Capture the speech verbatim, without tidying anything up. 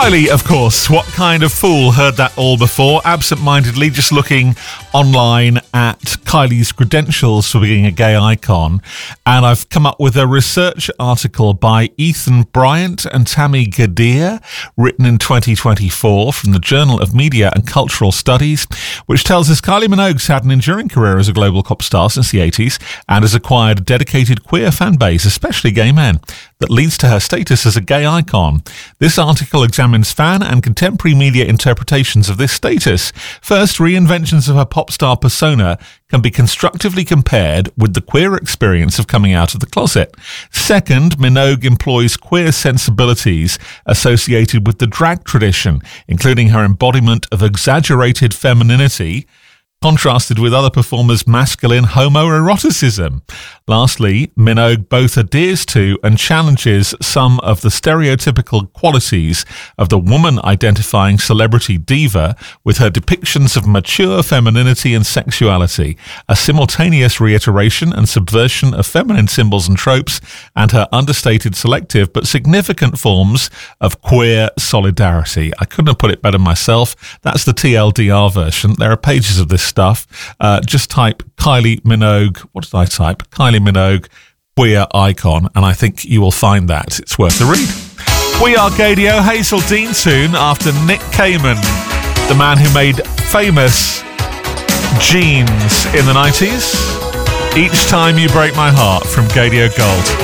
Kylie, of course. What kind of fool heard that all before? Absent-mindedly just looking online at Kylie's credentials for being a gay icon, and I've come up with a research article by Ethan Bryant and Tammy Gadir, written in twenty twenty-four from the Journal of Media and Cultural Studies, which tells us Kylie Minogue's had an enduring career as a global pop star since the eighties and has acquired a dedicated queer fan base, especially gay men, that leads to her status as a gay icon. This article examines fan and contemporary media interpretations of this status. First, reinventions of her pop star persona can be constructively compared with the queer experience of coming out of the closet. Second, Minogue employs queer sensibilities associated with the drag tradition, including her embodiment of exaggerated femininity, contrasted with other performers' masculine homoeroticism. Lastly, Minogue both adheres to and challenges some of the stereotypical qualities of the woman-identifying celebrity diva with her depictions of mature femininity and sexuality, a simultaneous reiteration and subversion of feminine symbols and tropes, and her understated, selective but significant forms of queer solidarity. I couldn't have put it better myself. That's the T L D R version. There are pages of this stuff. Uh, just type Kylie Minogue. What did I type? Kylie Minogue, queer icon, and I think you will find that. It's worth a read. We are Gaydio. Hazel Dean soon after Nick Kamen, the man who made famous jeans in the nineties. Each Time You Break My Heart from Gaydio Gold.